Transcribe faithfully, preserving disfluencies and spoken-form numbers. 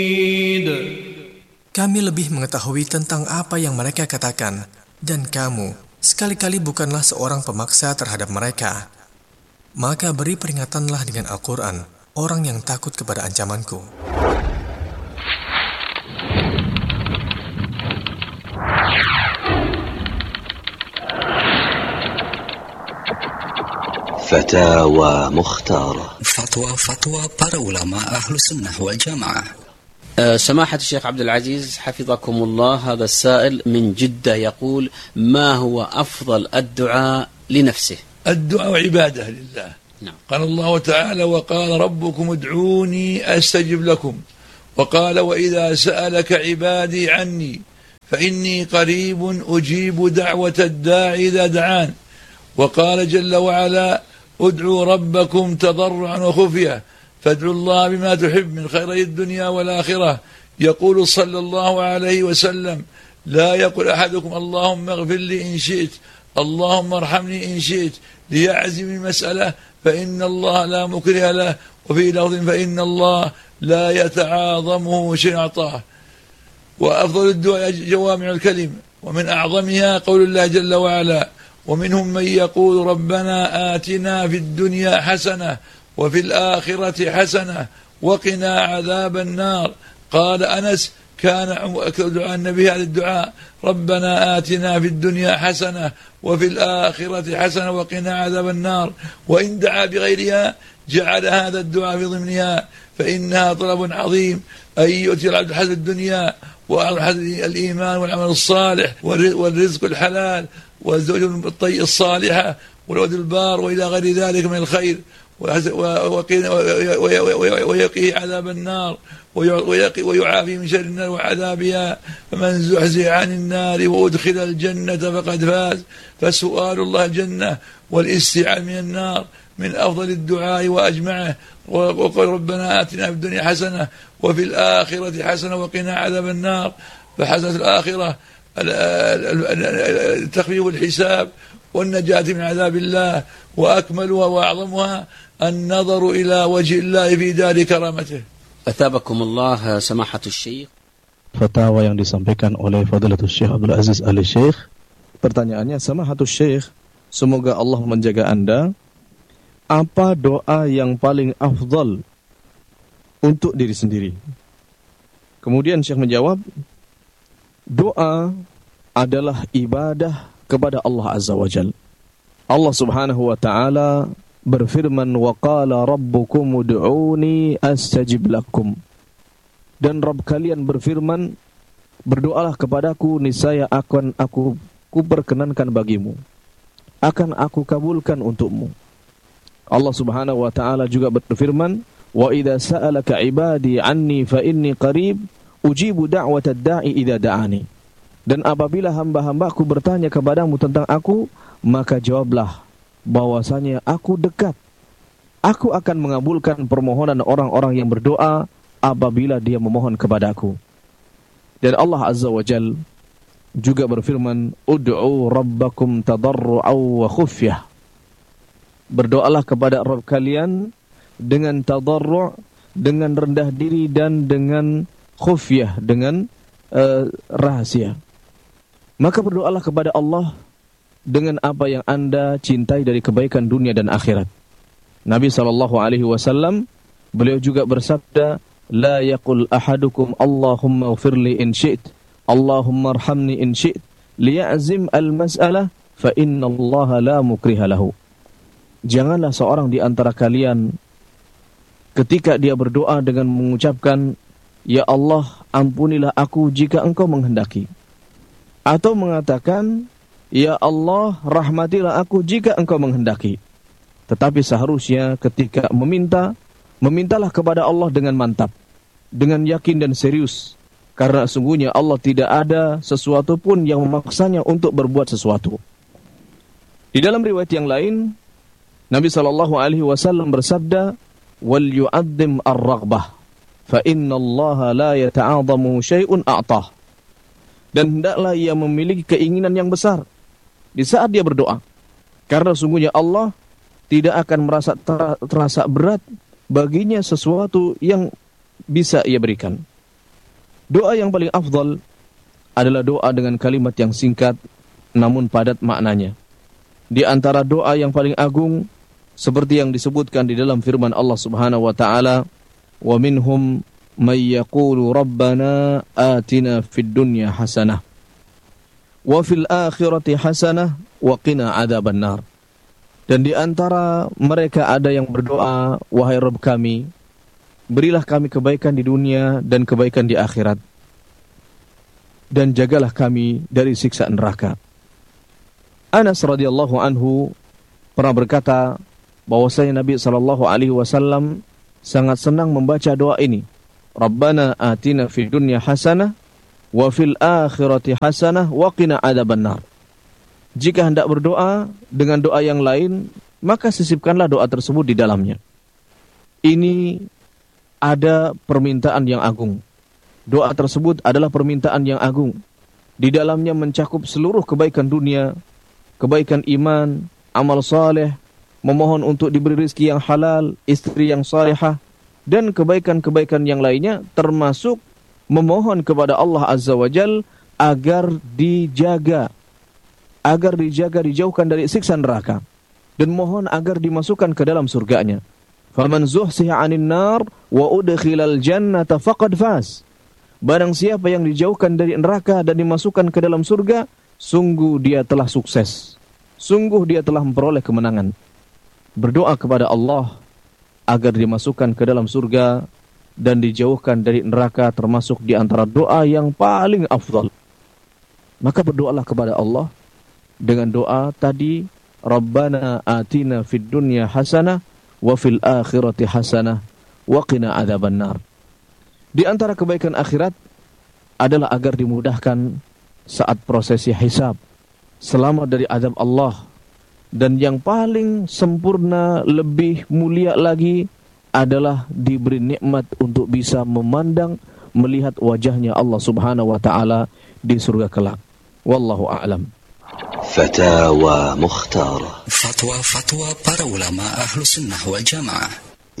Kami lebih mengetahui tentang apa yang mereka katakan, dan kamu sekali-kali bukanlah seorang pemaksa terhadap mereka. Maka beri peringatanlah dengan Al-Quran orang yang takut kepada ancamanku. Fatawa Mukhtarah. Fatwa-fatwa para ulama ahlu sunnah wal jamaah. سماحة الشيخ عبد العزيز حفظكم الله، هذا السائل من جدة يقول: ما هو أفضل الدعاء لنفسه؟ الدعاء عبادة لله. نعم. قال الله تعالى: وقال ربكم ادعوني أستجب لكم، وقال: وإذا سألك عبادي عني فإني قريب أجيب دعوة الداعي إذا دعان، وقال جل وعلا: ادعوا ربكم تضرعا وخفية فادعوا الله بما تحب من خيري الدنيا والآخرة. يقول صلى الله عليه وسلم: لا يقول أحدكم اللهم اغفر لي إن شئت، اللهم ارحمني إن شئت، ليعزم المسألة فإن الله لا مكره له، وفي لفظ فإن الله لا يتعاظمه شيء أعطاه. وأفضل الدعاء جوامع الكلم، ومن أعظمها قول الله جل وعلا: ومنهم من يقول ربنا آتنا في الدنيا حسنة وفي الآخرة حسنة وقنا عذاب النار. قال أنس: كان دعاء النبي هذا الدعاء: ربنا آتنا في الدنيا حسنة وفي الآخرة حسنة وقنا عذاب النار. وإن دعا بغيرها جعل هذا الدعاء في ضمنها، فإنها طلب عظيم أن يؤتي العبد حسن الدنيا وحسن الإيمان والعمل الصالح والرزق الحلال والزوج الصالحة والولد البار وإلى غير ذلك من الخير، ويقيه عذاب النار ويعافي من شر النار وعذابها. فمن زحزح عن النار وأدخل الجنة فقد فاز. فسؤال الله الجنة والاستعاذة من النار من أفضل الدعاء وأجمعه. وقال ربنا آتنا في الدنيا حسنة وفي الآخرة حسنة وقنا عذاب النار. فحسنة الآخرة تخفيف الحساب والنجاة من عذاب الله، وأكملها وأعظمها النظر إلى وجه الله في دار كرامته. أثابكم الله سماحة الشيخ. Fatwa yang disampaikan oleh Fadilatul Syekh Abdul Aziz Ali Syekh. Pertanyaannya, Samahatul Syekh, semoga Allah menjaga Anda. Apa doa yang paling afdal untuk diri sendiri? Kemudian Syekh menjawab, doa adalah ibadah kepada Allah Azza wa Jal. Allah Subhanahu wa Ta'ala berfirman, wa qala rabbukum ud'uni astajib lakum. Dan Rabb kalian berfirman, berdoalah kepadaku, niscaya akan aku kuperkenankan bagimu, akan aku kabulkan untukmu. Allah Subhanahu wa Ta'ala juga berfirman, wa idza sa'alaka ibadi anni fa inni qarib ujibu da'watad da'i idza da'ani. Dan apabila hamba-hambaku bertanya kepadamu tentang aku, maka jawablah bahwasanya aku dekat. Aku akan mengabulkan permohonan orang-orang yang berdoa apabila dia memohon kepadaku. Dan Allah Azza wa Jal juga berfirman, ud'u rabbakum tadarru'aw wa khufyah. Berdoalah kepada Rabb kalian dengan tadarru', dengan rendah diri, dan dengan khufyah, dengan uh, rahasia. Maka berdoalah kepada Allah dengan apa yang Anda cintai dari kebaikan dunia dan akhirat. Nabi sallallahu alaihi wasallam beliau juga bersabda, la yaqul ahadukum Allahumma ighfirli in syi'it, Allahumma arhamni in syi'it, liya'zim al-mas'alah fa inna Allah la mukriha lahu. Janganlah seorang di antara kalian ketika dia berdoa dengan mengucapkan, ya Allah, ampunilah aku jika engkau menghendaki, atau mengatakan, ya Allah, rahmatilah aku jika engkau menghendaki. Tetapi seharusnya ketika meminta, memintalah kepada Allah dengan mantap, dengan yakin dan serius. Karena sungguhnya Allah tidak ada sesuatu pun yang memaksanya untuk berbuat sesuatu. Di dalam riwayat yang lain, Nabi sallallahu alaihi wasallam bersabda, wal yu'addim ar-raghbah, fa inna Allah la yata'adhamu syai'un a'tah. Dan hendaklah ia memiliki keinginan yang besar di saat dia berdoa. Karena sungguhnya Allah tidak akan merasa ter- terasa berat baginya sesuatu yang bisa ia berikan. Doa yang paling afdal adalah doa dengan kalimat yang singkat namun padat maknanya. Di antara doa yang paling agung seperti yang disebutkan di dalam firman Allah Subhanahu wa taala, "Wa minhum may yaqulu rabbana atina fid dunya hasanah wa fil akhirati hasanah wa qina adzabannar." Dan di antara mereka ada yang berdoa, "Wahai Rabb kami, berilah kami kebaikan di dunia dan kebaikan di akhirat, dan jagalah kami dari siksa neraka." Anas radhiyallahu anhu pernah berkata bahwasanya Nabi sallallahu alaihi wasallam sangat senang membaca doa ini, "Rabbana atina fid dunya hasanah wa fil akhirati hasanah wa qina adzabannar." Jika hendak berdoa dengan doa yang lain, maka sisipkanlah doa tersebut di dalamnya. Ini ada permintaan yang agung. Doa tersebut adalah permintaan yang agung. Di dalamnya mencakup seluruh kebaikan dunia, kebaikan iman, amal saleh, memohon untuk diberi rezeki yang halal, istri yang salihah, dan kebaikan-kebaikan yang lainnya, termasuk memohon kepada Allah Azza wa Jal agar dijaga, agar dijaga dijauhkan dari siksa neraka, dan mohon agar dimasukkan ke dalam surganya. Faman zuhsiha 'anil nar wa udkhilal jannata faqad faz. Barang siapa yang dijauhkan dari neraka dan dimasukkan ke dalam surga, sungguh dia telah sukses. Sungguh dia telah memperoleh kemenangan. Berdoa kepada Allah agar dimasukkan ke dalam surga dan dijauhkan dari neraka termasuk di antara doa yang paling afdal. Maka berdoalah kepada Allah dengan doa tadi, Rabbana atina fid dunya hasanah wa fil akhirati hasanah wa qina adzabannar. Di antara kebaikan akhirat adalah agar dimudahkan saat prosesi hisab, selamat dari azab Allah, dan yang paling sempurna, lebih mulia lagi adalah diberi nikmat untuk bisa memandang, melihat wajahnya Allah Subhanahu wa taala di surga kelak. Wallahu a'lam. Fatawa Mukhtarah. Fatwa-fatwa para ulama Ahlus Sunnah wal Jamaah.